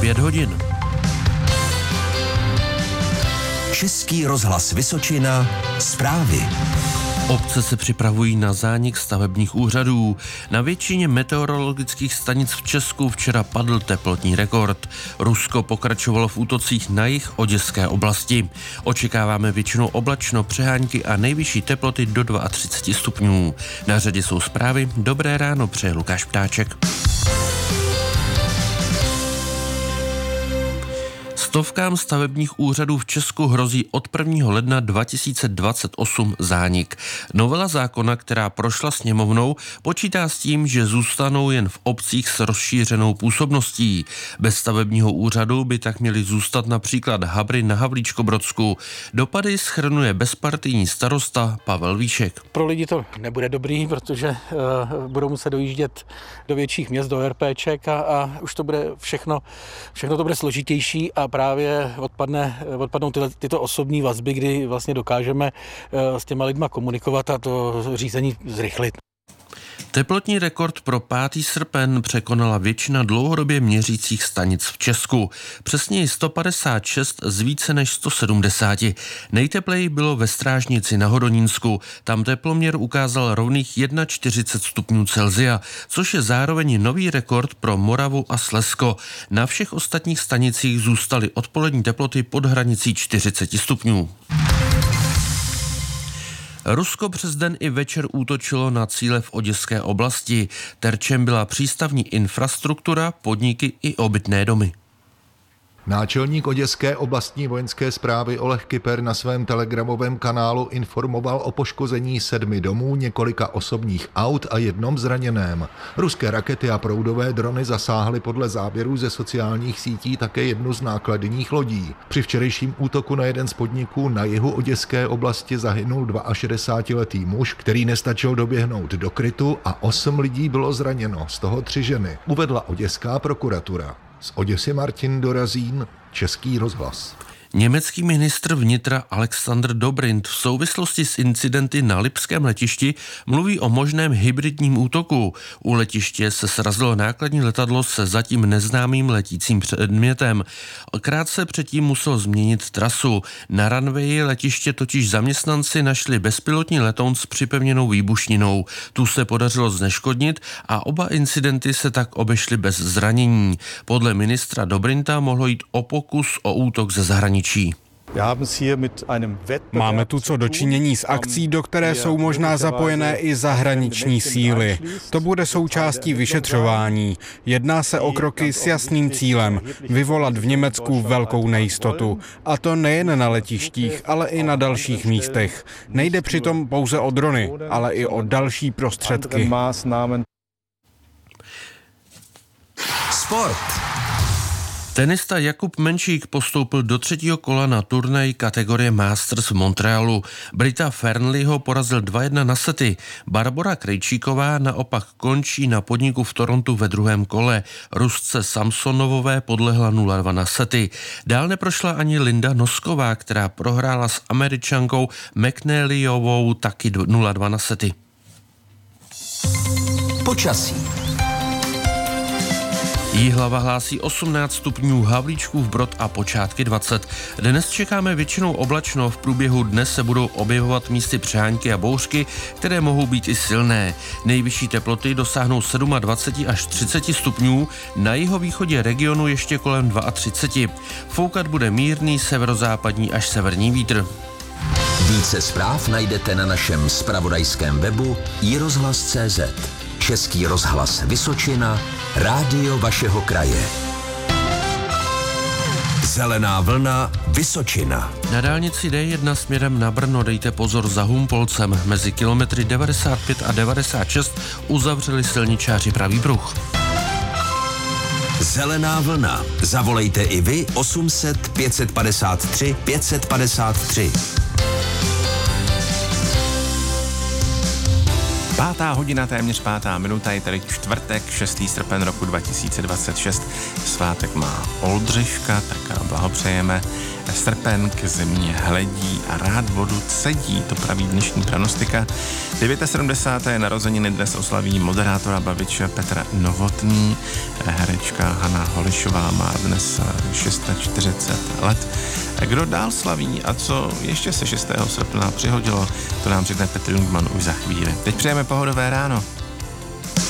5 hodin. Český rozhlas Vysočina, zprávy. Obce se připravují na zánik stavebních úřadů. Na většině meteorologických stanic v Česku včera padl teplotní rekord. Rusko pokračovalo v útocích na jih oděské oblasti. Očekáváme většinou oblačno, přehánky a nejvyšší teploty do 32 stupňů. Na řadě jsou zprávy. Dobré ráno, přeje Lukáš Ptáček. Stovkám stavebních úřadů v Česku hrozí od 1. ledna 2028 zánik. Novela zákona, která prošla sněmovnou, počítá s tím, že zůstanou jen v obcích s rozšířenou působností. Bez stavebního úřadu by tak měly zůstat například Habry na Havlíčkobrodsku. Dopady shrnuje bezpartijní starosta Pavel Víšek. Pro lidi to nebude dobrý, protože budou muset dojíždět do větších měst, do RPček a už to bude všechno to bude složitější a právě odpadnou tyto osobní vazby, kdy vlastně dokážeme s těma lidma komunikovat a to řízení zrychlit. Teplotní rekord pro 5. srpen překonala většina dlouhodobě měřících stanic v Česku. Přesněji 156 z více než 170. Nejtepleji bylo ve Strážnici na Hodonínsku. Tam teploměr ukázal rovných 41 stupňů Celsia, což je zároveň nový rekord pro Moravu a Slezsko. Na všech ostatních stanicích zůstaly odpolední teploty pod hranicí 40 stupňů. Rusko přes den i večer útočilo na cíle v oděské oblasti. Terčem byla přístavní infrastruktura, podniky i obytné domy. Náčelník oděské oblastní vojenské správy Oleh Kyper na svém telegramovém kanálu informoval o poškození 7 domů, několika osobních aut a jednom zraněném. Ruské rakety a proudové drony zasáhly podle záběrů ze sociálních sítí také jednu z nákladních lodí. Při včerejším útoku na jeden z podniků na jihu oděské oblasti zahynul 62letý muž, který nestačil doběhnout do krytu, a 8 lidí bylo zraněno, z toho 3 ženy, uvedla oděská prokuratura. Z Oděsy Martin Dorazín, Český rozhlas. Německý ministr vnitra Alexander Dobrindt v souvislosti s incidenty na lipském letišti mluví o možném hybridním útoku. U letiště se srazilo nákladní letadlo se zatím neznámým letícím předmětem. Krátce předtím musel změnit trasu. Na runwayi letiště totiž zaměstnanci našli bezpilotní letoun s připevněnou výbušninou. Tu se podařilo zneškodnit a oba incidenty se tak obešly bez zranění. Podle ministra Dobrindta mohlo jít o pokus o útok ze zahraničí. Máme tu co dočinění s akcí, do které jsou možná zapojené i zahraniční síly. To bude součástí vyšetřování. Jedná se o kroky s jasným cílem vyvolat v Německu velkou nejistotu. A to nejen na letištích, ale i na dalších místech. Nejde přitom pouze o drony, ale i o další prostředky. Sport. Tenista Jakub Menšík postoupil do 3. kola na turnaj kategorie Masters v Montrealu. Brita Fernleyho porazil 2-1 na sety. Barbora Krejčíková naopak končí na podniku v Torontu ve 2. kole. Rusce Samsonovové podlehla 0-2 na sety. Dál neprošla ani Linda Nosková, která prohrála s Američankou McNallyovou taky 0-2 na sety. Počasí. Jihlava hlásí 18 stupňů, Havlíčkův Brod a počátky 20. Dnes čekáme většinou oblačno, v průběhu dne se budou objevovat místy přehánky a bouřky, které mohou být i silné. Nejvyšší teploty dosáhnou 27 až 30 stupňů, na jihovýchodě regionu ještě kolem 32. Foukat bude mírný severozápadní až severní vítr. Více zpráv najdete na našem zpravodajském webu iRozhlas.cz. Český rozhlas Vysočina, rádio vašeho kraje. Zelená vlna Vysočina. Na dálnici D1 směrem na Brno dejte pozor za Humpolcem. Mezi kilometry 95 a 96 uzavřeli silničáři pravý pruh. Zelená vlna. Zavolejte i vy 800 553 553. 5:00, téměř 5:00, je tady čtvrtek, 6. srpen roku 2026. Svátek má Oldřiška, tak blahopřejeme. Srpen k země hledí a rád vodu cedí, to praví dnešní pranostika. 79. narozeniny dnes oslaví moderátora Babiče Petr Novotný. Herečka Hana Holišová má dnes 640 let. Kdo dál slaví a co ještě se 6. srpna přihodilo, to nám řekne Petr Jungmann už za chvíli. Teď přejeme pohodové ráno.